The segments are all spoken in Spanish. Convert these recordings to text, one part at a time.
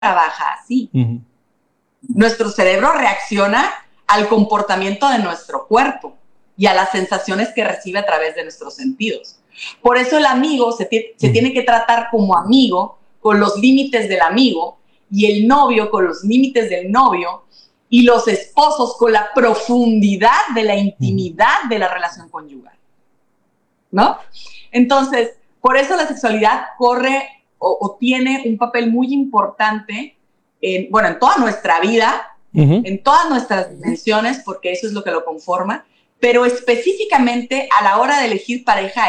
trabaja así. Nuestro cerebro reacciona al comportamiento de nuestro cuerpo y a las sensaciones que recibe a través de nuestros sentidos. Por eso el amigo se tiene que tratar como amigo, con los límites del amigo, y el novio con los límites del novio, y los esposos con la profundidad de la intimidad de la relación conyugal, ¿no? Entonces, por eso la sexualidad corre o tiene un papel muy importante en toda nuestra vida, en todas nuestras dimensiones, porque eso es lo que lo conforma, pero específicamente a la hora de elegir pareja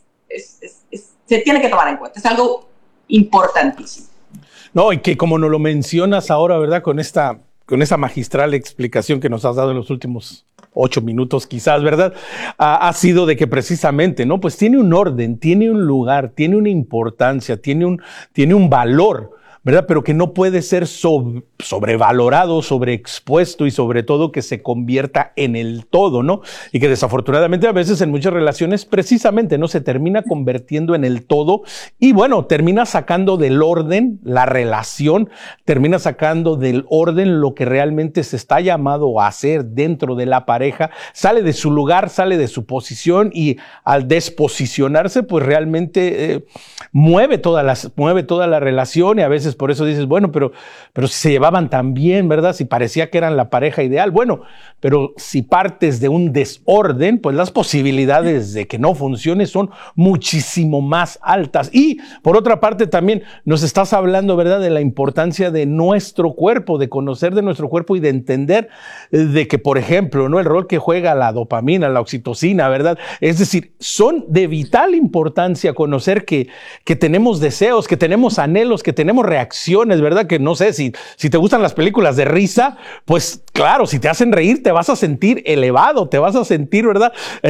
se tiene que tomar en cuenta, es algo importantísimo. No, y que como nos lo mencionas ahora, ¿verdad? Con esa magistral explicación que nos has dado en los últimos 8 minutos quizás, ¿verdad? Ha sido de que precisamente, ¿no? Pues tiene un orden, tiene un lugar, tiene una importancia, tiene un valor, ¿verdad? Pero que no puede ser sobrevalorado, sobreexpuesto y sobre todo que se convierta en el todo, ¿no? Y que desafortunadamente a veces en muchas relaciones precisamente, ¿no? Se termina convirtiendo en el todo y bueno, termina sacando del orden la relación, termina sacando del orden lo que realmente se está llamado a hacer dentro de la pareja, sale de su lugar, sale de su posición y al desposicionarse, pues realmente mueve toda la relación y a veces por eso dices, bueno, pero si se llevaban tan bien, ¿verdad? Si parecía que eran la pareja ideal, bueno, pero si partes de un desorden, pues las posibilidades de que no funcione son muchísimo más altas. Y por otra parte también nos estás hablando, ¿verdad? De la importancia de nuestro cuerpo, de conocer de nuestro cuerpo y de entender de que, por ejemplo, ¿no? El rol que juega la dopamina, la oxitocina, ¿verdad? Es decir, son de vital importancia conocer que tenemos deseos, que tenemos anhelos, que tenemos reacciones, ¿verdad? Que no sé, si te gustan las películas de risa, pues claro, si te hacen reír, te vas a sentir elevado, te vas a sentir, ¿verdad?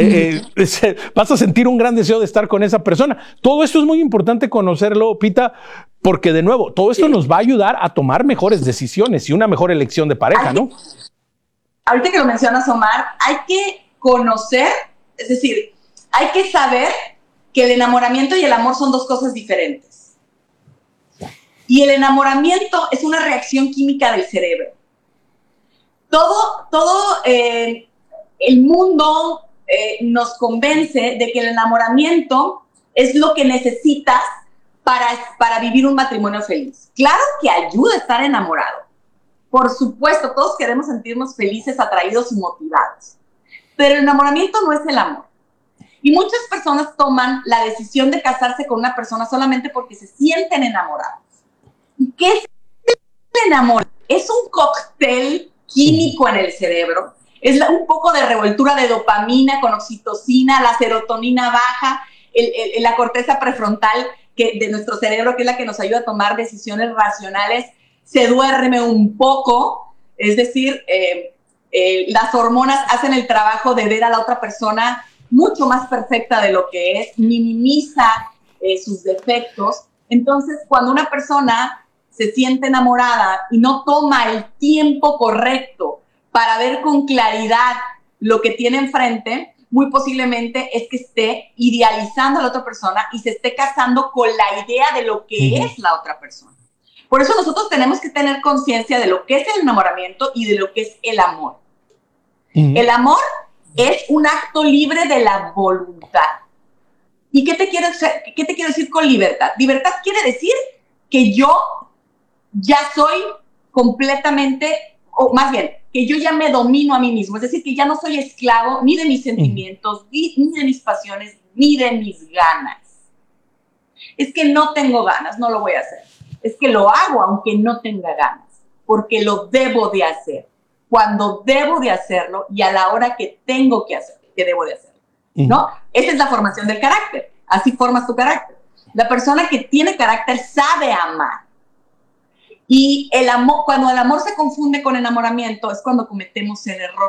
Vas a sentir un gran deseo de estar con esa persona. Todo esto es muy importante conocerlo, Pita, porque de nuevo, todo esto nos va a ayudar a tomar mejores decisiones y una mejor elección de pareja, ¿no? Ahorita que lo mencionas, Omar, hay que conocer, es decir, hay que saber que el enamoramiento y el amor son dos cosas diferentes. Y el enamoramiento es una reacción química del cerebro. Todo el mundo nos convence de que el enamoramiento es lo que necesitas para vivir un matrimonio feliz. Claro que ayuda a estar enamorado. Por supuesto, todos queremos sentirnos felices, atraídos y motivados. Pero el enamoramiento no es el amor. Y muchas personas toman la decisión de casarse con una persona solamente porque se sienten enamorados. ¿Y qué es el amor? Es un cóctel químico en el cerebro. Es un poco de revoltura de dopamina con oxitocina, la serotonina baja, la corteza prefrontal de nuestro cerebro, que es la que nos ayuda a tomar decisiones racionales, se duerme un poco. Es decir, las hormonas hacen el trabajo de ver a la otra persona mucho más perfecta de lo que es, minimiza sus defectos. Entonces, cuando una persona se siente enamorada y no toma el tiempo correcto para ver con claridad lo que tiene enfrente, muy posiblemente es que esté idealizando a la otra persona y se esté casando con la idea de lo que es la otra persona. Por eso nosotros tenemos que tener conciencia de lo que es el enamoramiento y de lo que es el amor. El amor es un acto libre de la voluntad. ¿Y qué te quiero decir con libertad? Libertad quiere decir que yo ya soy completamente, o más bien, que yo ya me domino a mí mismo. Es decir, que ya no soy esclavo ni de mis sentimientos, ni de mis pasiones, ni de mis ganas. Es que no tengo ganas, no lo voy a hacer. Es que lo hago aunque no tenga ganas, porque lo debo de hacer. Cuando debo de hacerlo y a la hora que tengo que hacerlo, que debo de hacerlo, ¿no? Esa es la formación del carácter. Así formas tu carácter. La persona que tiene carácter sabe amar. Y el amor, cuando el amor se confunde con enamoramiento, es cuando cometemos el error,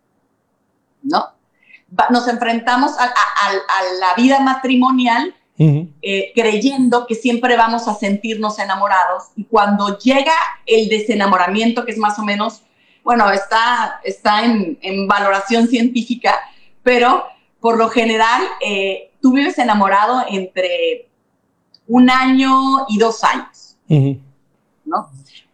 ¿no? Nos enfrentamos a la vida matrimonial creyendo que siempre vamos a sentirnos enamorados, y cuando llega el desenamoramiento, que es más o menos, bueno, está en valoración científica, pero por lo general tú vives enamorado entre 1 año y 2 años. ¿no?